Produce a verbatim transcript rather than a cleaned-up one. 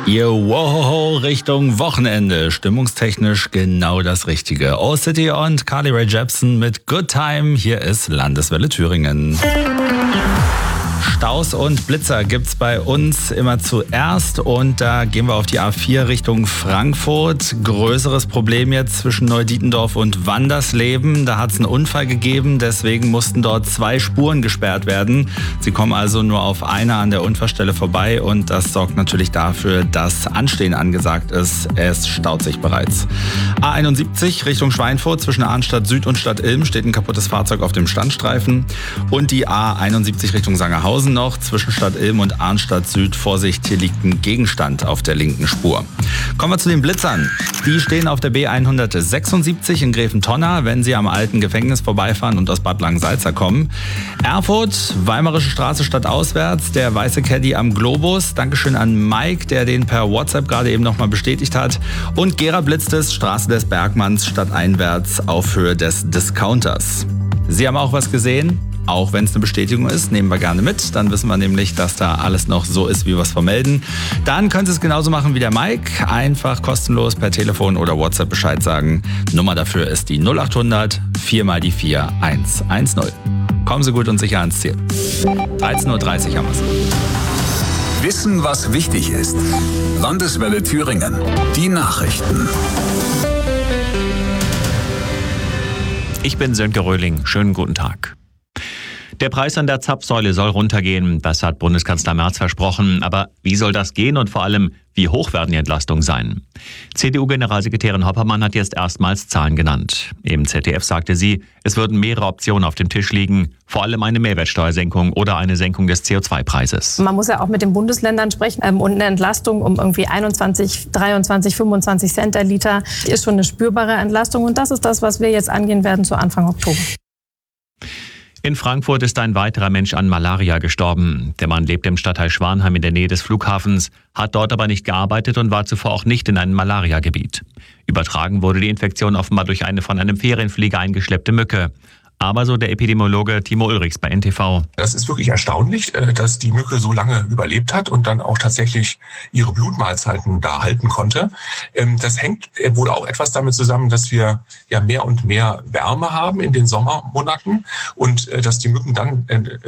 Wow, Richtung Wochenende. Stimmungstechnisch genau das Richtige. Old City und Carly Rae Jepsen mit Good Time. Hier ist Landeswelle Thüringen. Staus und Blitzer gibt's bei uns immer zuerst und da gehen wir auf die A vier Richtung Frankfurt. Größeres Problem jetzt zwischen Neudietendorf und Wandersleben. Da hat es einen Unfall gegeben, deswegen mussten dort zwei Spuren gesperrt werden. Sie kommen also nur auf einer an der Unfallstelle vorbei und das sorgt natürlich dafür, dass Anstehen angesagt ist. Es staut sich bereits. A einundsiebzig Richtung Schweinfurt zwischen Arnstadt Süd und Stadt Ilm steht ein kaputtes Fahrzeug auf dem Standstreifen und die A einundsiebzig Richtung Sangerhausen noch zwischen Stadt Ilm und Arnstadt Süd. Vorsicht, hier liegt ein Gegenstand auf der linken Spur. Kommen wir zu den Blitzern. Die stehen auf der B hundertsechsundsiebzig in Gräfentonna, wenn Sie am alten Gefängnis vorbeifahren und aus Bad Langensalza kommen. Erfurt, Weimarische Straße stadtauswärts, der weiße Caddy am Globus. Dankeschön an Mike, der den per WhatsApp gerade eben nochmal bestätigt hat. Und Gera blitzt es, Straße des Bergmanns stadteinwärts auf Höhe des Discounters. Sie haben auch was gesehen? Auch wenn es eine Bestätigung ist, nehmen wir gerne mit. Dann wissen wir nämlich, dass da alles noch so ist, wie wir es vermelden. Dann können Sie es genauso machen wie der Mike. Einfach kostenlos per Telefon oder WhatsApp Bescheid sagen. Nummer dafür ist die null achthundert vier mal die vier eins eins null. Kommen Sie gut und sicher ans Ziel. dreizehn Uhr dreißig haben wir es. Wissen, was wichtig ist. Landeswelle Thüringen. Die Nachrichten. Ich bin Sönke Röhling. Schönen guten Tag. Der Preis an der Zapfsäule soll runtergehen. Das hat Bundeskanzler Merz versprochen. Aber wie soll das gehen und vor allem, wie hoch werden die Entlastungen sein? C D U-Generalsekretärin Hoppermann hat jetzt erstmals Zahlen genannt. Im Z D F sagte sie, es würden mehrere Optionen auf dem Tisch liegen. Vor allem eine Mehrwertsteuersenkung oder eine Senkung des C O zwei Preises. Man muss ja auch mit den Bundesländern sprechen. Und eine Entlastung um irgendwie einundzwanzig, dreiundzwanzig, fünfundzwanzig Cent der Liter ist schon eine spürbare Entlastung. Und das ist das, was wir jetzt angehen werden zu Anfang Oktober. In Frankfurt ist ein weiterer Mensch an Malaria gestorben. Der Mann lebt im Stadtteil Schwanheim in der Nähe des Flughafens, hat dort aber nicht gearbeitet und war zuvor auch nicht in einem Malariagebiet. Übertragen wurde die Infektion offenbar durch eine von einem Ferienflieger eingeschleppte Mücke. Aber so der Epidemiologe Timo Ulrichs bei N T V. Das ist wirklich erstaunlich, dass die Mücke so lange überlebt hat und dann auch tatsächlich ihre Blutmahlzeiten da halten konnte. Das hängt wohl auch etwas damit zusammen, dass wir ja mehr und mehr Wärme haben in den Sommermonaten und dass die Mücken dann